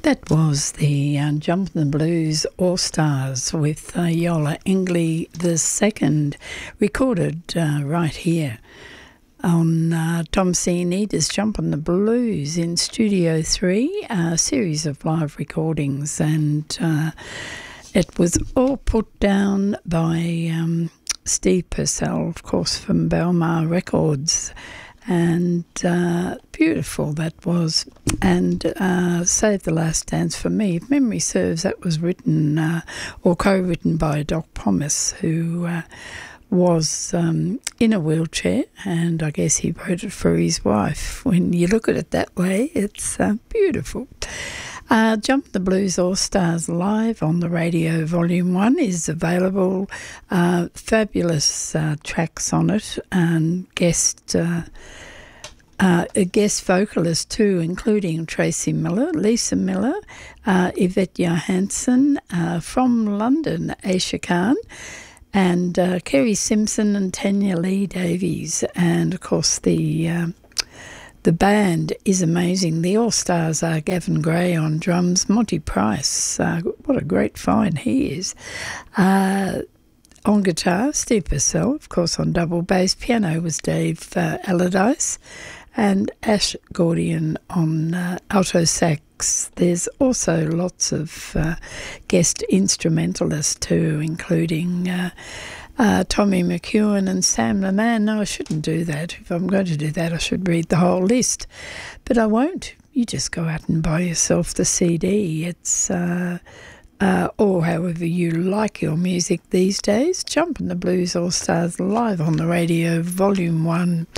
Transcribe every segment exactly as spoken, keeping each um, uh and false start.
That was the uh, Jumpin' the Blues All-Stars with uh, Yola Engley the second, recorded uh, right here on uh, Tom C. Needer's Jumpin' the Blues in Studio three, a series of live recordings, and uh, it was all put down by um, Steve Purcell, of course, from Belmar Records. And uh, beautiful that was, and uh, Save the Last Dance for me. If memory serves, that was written uh, or co-written by Doc Pomus, who uh, was um, in a wheelchair, and I guess he wrote it for his wife. When you look at it that way, it's uh, beautiful. Uh, Jump the Blues All-Stars Live on the Radio Volume one is available. Uh, fabulous uh, tracks on it, and guest uh, uh, a guest vocalist too, including Tracy Miller, Lisa Miller, uh, Yvette Johansson, uh, from London, Aisha Khan, and uh, Kerry Simpson and Tanya Lee Davies, and of course the... Uh, The band is amazing. The All-Stars are Gavin Gray on drums, Monty Price, uh, what a great find he is. Uh, on guitar, Steve Purcell, of course, on double bass. Piano was Dave uh, Allardyce, and Ash Gordian on uh, alto sax. There's also lots of uh, guest instrumentalists too, including... Uh, Uh, Tommy McEwen and Sam LeMan. No, I shouldn't do that. If I'm going to do that, I should read the whole list. But I won't. You just go out and buy yourself the C D. It's, uh, uh, or however you like your music these days. Jumpin' the Blues All-Stars Live on the Radio, Volume one,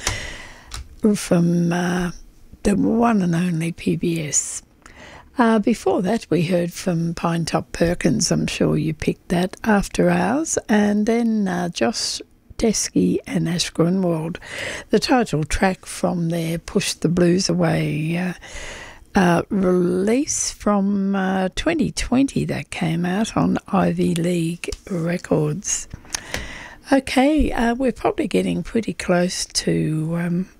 from uh, the one and only P B S. Uh, before that, we heard from Pinetop Perkins. I'm sure you picked that, After Hours, and then uh, Josh Teskey and Ash Grunwald, the title track from their Push the Blues Away uh, uh, release from uh, twenty twenty that came out on Ivy League Records. Okay, uh, we're probably getting pretty close to... Um,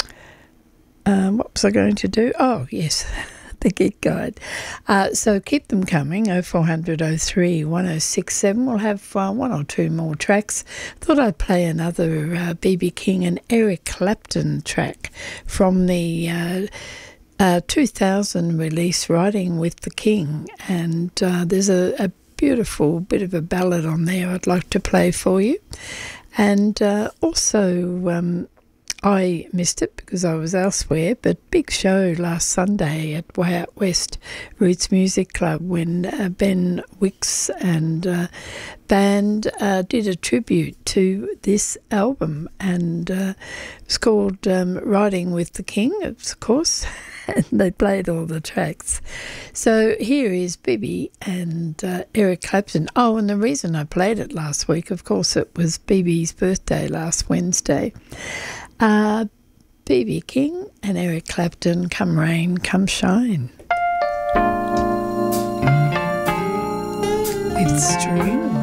um, what was I going to do? Oh, yes. The Gig Guide. Uh, so keep them coming, oh four hundred oh three one oh six seven. We'll have uh, one or two more tracks. Thought I'd play another uh, B B King and Eric Clapton track from the uh, uh, two thousand release, Riding with the King. And uh, there's a, a beautiful bit of a ballad on there I'd like to play for you. And uh, also... Um, I missed it because I was elsewhere, but big show last Sunday at Way Out West Roots Music Club when uh, Ben Wicks and uh, band uh, did a tribute to this album, and uh, it was called um, Riding with the King, of course, and they played all the tracks. So here is Bibi and uh, Eric Clapton. Oh, and the reason I played it last week, of course, it was Bibi's birthday last Wednesday. Uh, B B King and Eric Clapton, Come Rain, Come Shine. With strings.